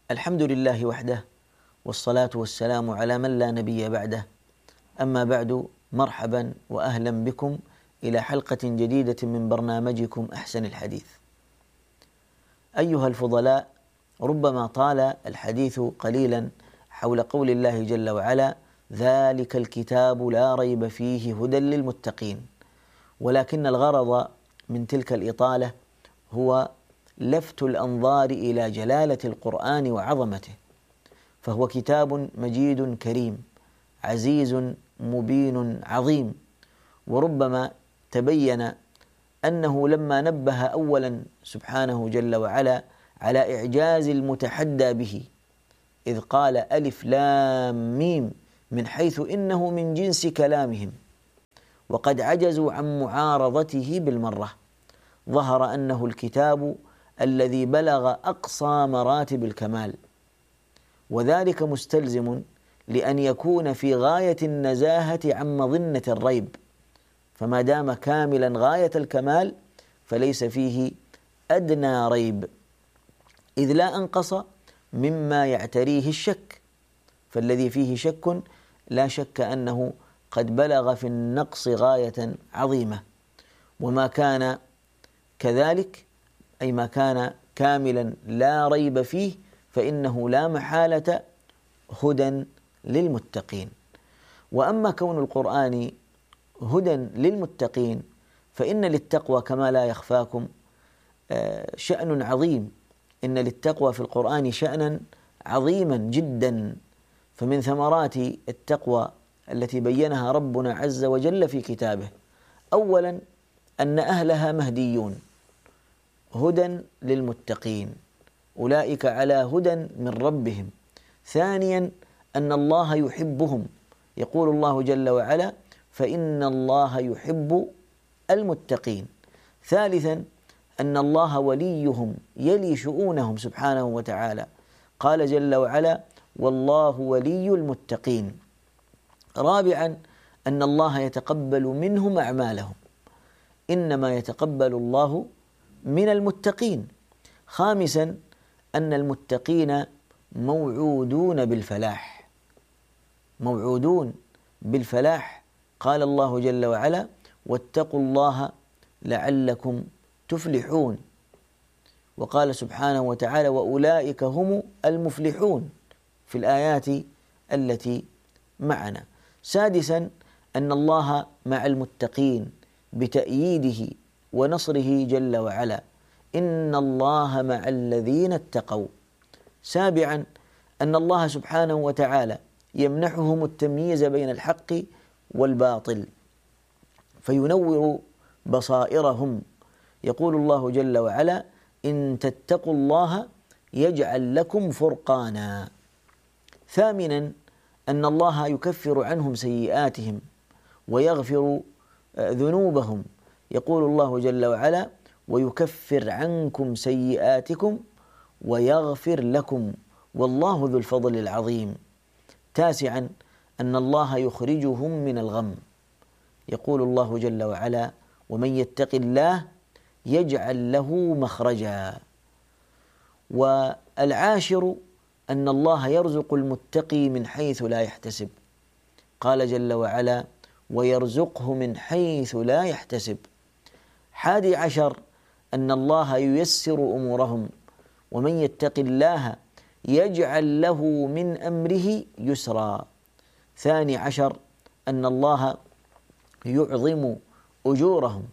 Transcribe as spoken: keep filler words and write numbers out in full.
الحمد لله وحده، والصلاة والسلام على من لا نبي بعده. أما بعد، مرحبا وأهلا بكم إلى حلقة جديدة من برنامجكم أحسن الحديث. أيها الفضلاء، ربما طال الحديث قليلا حول قول الله جل وعلا: ذلك الكتاب لا ريب فيه هدى للمتقين، ولكن الغرض من تلك الإطالة هو لفت الأنظار إلى جلالة القرآن وعظمته، فهو كتاب مجيد كريم عزيز مبين عظيم. وربما تبين أنه لما نبه أولا سبحانه جل وعلا على إعجاز المتحدى به، إذ قال ألف لام ميم، من حيث إنه من جنس كلامهم وقد عجزوا عن معارضته بالمرة، ظهر أنه الكتاب الذي بلغ أقصى مراتب الكمال، وذلك مستلزم لأن يكون في غاية النزاهة عن مظنة الريب، فما دام كاملا غاية الكمال فليس فيه أدنى ريب، إذ لا أنقص مما يعتريه الشك، فالذي فيه شك لا شك أنه قد بلغ في النقص غاية عظيمة. وما كان كذلك، أي ما كان كاملا لا ريب فيه، فإنه لا محالة هدى للمتقين. وأما كون القرآن هدى للمتقين فإن للتقوى كما لا يخفاكم شأن عظيم، إن للتقوى في القرآن شأنا عظيما جدا. فمن ثمرات التقوى التي بينها ربنا عز وجل في كتابه، أولا أن أهلها مهديون، هدى للمتقين، أولئك على هدى من ربهم. ثانيا أن الله يحبهم، يقول الله جل وعلا: فإن الله يحب المتقين. ثالثا أن الله وليهم يلي شؤونهم سبحانه وتعالى، قال جل وعلا: والله ولي المتقين. رابعا أن الله يتقبل منهم أعمالهم، إنما يتقبل الله من المتقين. خامسا أن المتقين موعودون بالفلاح، موعودون بالفلاح، قال الله جل وعلا: واتقوا الله لعلكم تفلحون. وقال سبحانه وتعالى: وأولئك هم المفلحون في الآيات التي معنا. سادسا أن الله مع المتقين بتأييده ونصره جل وعلا، إن الله مع الذين اتقوا. سابعا أن الله سبحانه وتعالى يمنحهم التمييز بين الحق والباطل فينور بصائرهم، يقول الله جل وعلا: إن تتقوا الله يجعل لكم فرقانا. ثامنا أن الله يكفر عنهم سيئاتهم ويغفر ذنوبهم، يقول الله جل وعلا: ويكفر عنكم سيئاتكم ويغفر لكم والله ذو الفضل العظيم. تاسعا أن الله يخرجهم من الغم، يقول الله جل وعلا: ومن يتق الله يجعل له مخرجا. والعاشر أن الله يرزق المتقي من حيث لا يحتسب، قال جل وعلا: ويرزقه من حيث لا يحتسب. حادي عشر أن الله ييسر أمورهم، ومن يتق الله يجعل له من أمره يسرا. ثاني عشر أن الله يعظم أجورهم،